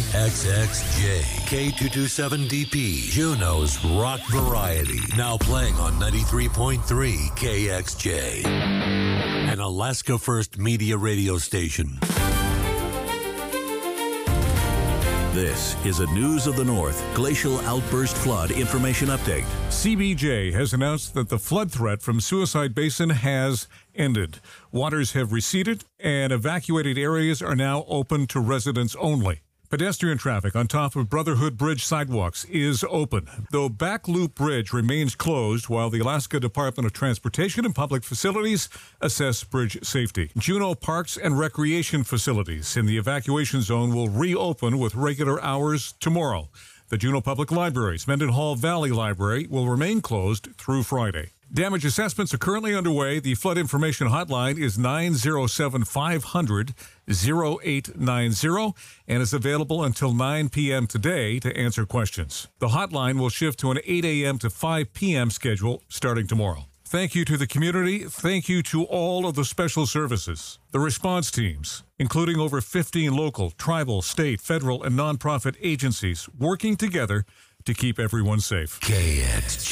KXXJ, K227DP, Juneau's rock variety. Now playing on 93.3 KXJ. An Alaska First Media radio station. This is a News of the North Glacial Outburst Flood Information Update. CBJ has announced that the flood threat from Suicide Basin has ended. Waters have receded and evacuated areas are now open to residents only. Pedestrian traffic on top of Brotherhood Bridge sidewalks is open, though Back Loop Bridge remains closed while the Alaska Department of Transportation and Public Facilities assess bridge safety. Juneau Parks and Recreation facilities in the evacuation zone will reopen with regular hours tomorrow. The Juneau Public Libraries, Mendenhall Valley Library, will remain closed through Friday. Damage assessments are currently underway. The flood information hotline is 907-500-0890 and is available until 9 p.m. today to answer questions. The hotline will shift to an 8 a.m. to 5 p.m. schedule starting tomorrow. Thank you to the community. Thank you to all of the special services, the response teams, including over 15 local, tribal, state, federal, and nonprofit agencies working together to keep everyone safe. KXJ.